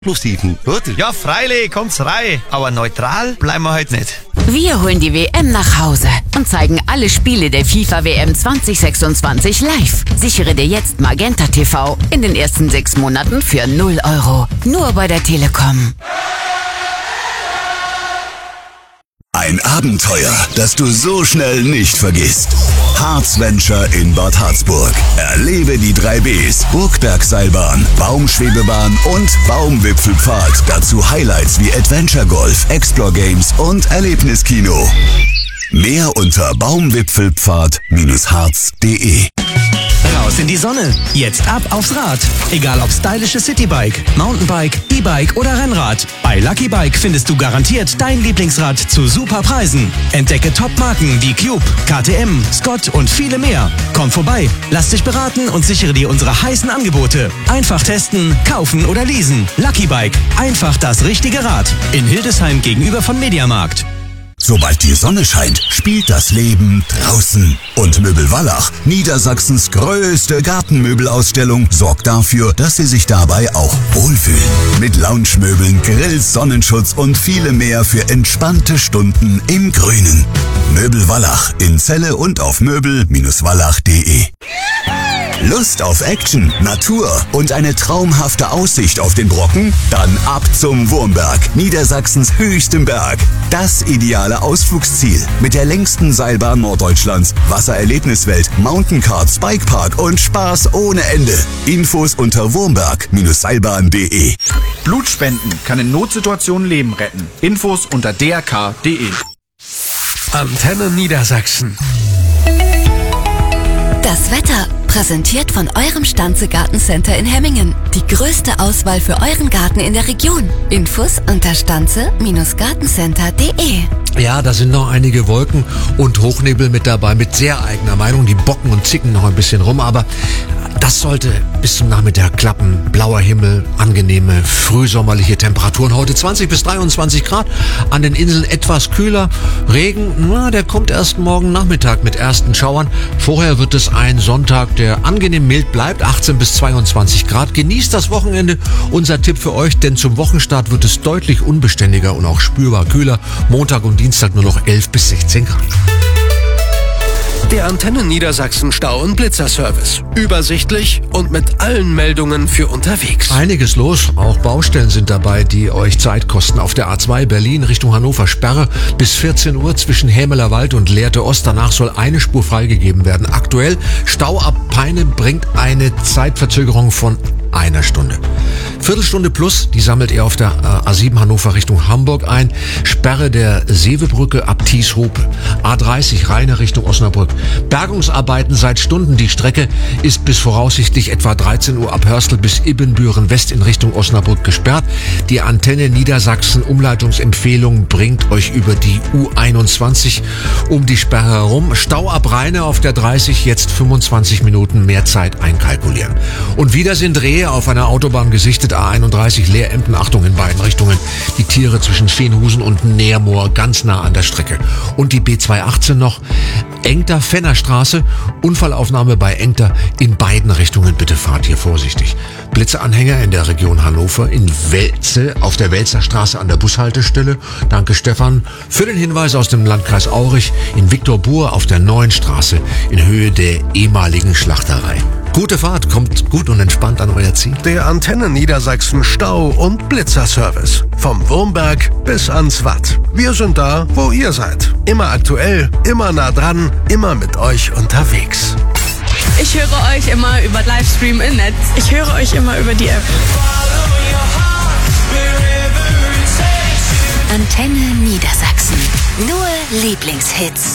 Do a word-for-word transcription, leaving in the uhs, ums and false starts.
Explosiven, oder? Ja, freilich, kommt's rein. Aber neutral bleiben wir heute nicht. Wir holen die W M nach Hause und zeigen alle Spiele der FIFA W M zwanzig sechsundzwanzig live. Sichere dir jetzt Magenta T V in den ersten sechs Monaten für null Euro. Nur bei der Telekom. Ein Abenteuer, das du so schnell nicht vergisst. Harzventure in Bad Harzburg. Erlebe die drei Bs. Burgbergseilbahn, Baumschwebebahn und Baumwipfelpfad. Dazu Highlights wie Adventure Golf, Explore Games und Erlebniskino. Mehr unter baumwipfelpfad Harz punkt de. Raus in die Sonne. Jetzt ab aufs Rad. Egal ob stylische Citybike, Mountainbike, E-Bike oder Rennrad. Bei Lucky Bike findest du garantiert dein Lieblingsrad zu super Preisen. Entdecke Top-Marken wie Cube, K T M, Scott und viele mehr. Komm vorbei, lass dich beraten und sichere dir unsere heißen Angebote. Einfach testen, kaufen oder leasen. Lucky Bike. Einfach das richtige Rad. In Hildesheim gegenüber von Mediamarkt. Sobald die Sonne scheint, spielt das Leben draußen. Und Möbel Wallach, Niedersachsens größte Gartenmöbelausstellung, sorgt dafür, dass Sie sich dabei auch wohlfühlen. Mit Loungemöbeln, Grills, Sonnenschutz und viele mehr für entspannte Stunden im Grünen. Möbel Wallach in Celle und auf möbel Wallach punkt de. Lust auf Action, Natur und eine traumhafte Aussicht auf den Brocken? Dann ab zum Wurmberg, Niedersachsens höchstem Berg. Das ideale Ausflugsziel mit der längsten Seilbahn Norddeutschlands, Wassererlebniswelt, Mountaincards, Bikepark und Spaß ohne Ende. Infos unter wurmberg Seilbahn punkt de. Blutspenden kann in Notsituationen Leben retten. Infos unter d r k punkt de. Antenne Niedersachsen. Das Wetter, präsentiert von eurem Stanze Gartencenter in Hemmingen. Die größte Auswahl für euren Garten in der Region. Infos unter stanze Gartencenter punkt de. Ja, da sind noch einige Wolken und Hochnebel mit dabei, mit sehr eigener Meinung. Die bocken und zicken noch ein bisschen rum, aber das sollte bis zum Nachmittag klappen. Blauer Himmel, angenehme frühsommerliche Temperaturen. Heute zwanzig bis dreiundzwanzig Grad. An den Inseln etwas kühler. Regen, na, der kommt erst morgen Nachmittag mit ersten Schauern. Vorher wird es ein Sonntag, der angenehm mild bleibt. achtzehn bis zweiundzwanzig Grad. Genießt das Wochenende. Unser Tipp für euch, denn zum Wochenstart wird es deutlich unbeständiger und auch spürbar kühler. Montag und Dienstag nur noch elf bis sechzehn Grad. Der Antenne Niedersachsen Stau- und Blitzerservice. Übersichtlich und mit allen Meldungen für unterwegs. Einiges los. Auch Baustellen sind dabei, die euch Zeit kosten. Auf der A zwei Berlin Richtung Hannover Sperre bis vierzehn Uhr zwischen Hämeler Wald und Lehrte Ost. Danach soll eine Spur freigegeben werden. Aktuell Stau ab Peine bringt eine Zeitverzögerung von einer Stunde. Viertelstunde plus, die sammelt ihr auf der A sieben Hannover Richtung Hamburg ein. Sperre der Seevebrücke ab Thieshope. A dreißig Rheine Richtung Osnabrück. Bergungsarbeiten seit Stunden. Die Strecke ist bis voraussichtlich etwa dreizehn Uhr ab Hörstel bis Ibbenbüren West in Richtung Osnabrück gesperrt. Die Antenne Niedersachsen Umleitungsempfehlung bringt euch über die U einundzwanzig um die Sperre herum. Stau ab Rheine auf der dreißig, jetzt fünfundzwanzig Minuten mehr Zeit einkalkulieren. Und wieder sind Rehe auf einer Autobahn gesichtet. A einunddreißig Leer-Emden, Achtung in beiden Richtungen. Die Tiere zwischen Veenhusen und Nährmoor ganz nah an der Strecke. Und die B zweihundertachtzehn noch. Engter-Fenner-Straße, Unfallaufnahme bei Engter in beiden Richtungen. Bitte fahrt hier vorsichtig. Blitzeanhänger in der Region Hannover, in Welze, auf der Welzer Straße an der Bushaltestelle. Danke Stefan für den Hinweis aus dem Landkreis Aurich. In Viktorbur auf der Neuen Straße in Höhe der ehemaligen Schlachterei. Gute Fahrt, kommt gut und entspannt an euer Ziel. Der Antenne Niedersachsen Stau- und Blitzerservice. Vom Wurmberg bis ans Watt. Wir sind da, wo ihr seid. Immer aktuell, immer nah dran, immer mit euch unterwegs. Ich höre euch immer über Livestream im Netz. Ich höre euch immer über die App. Antenne Niedersachsen. Nur Lieblingshits.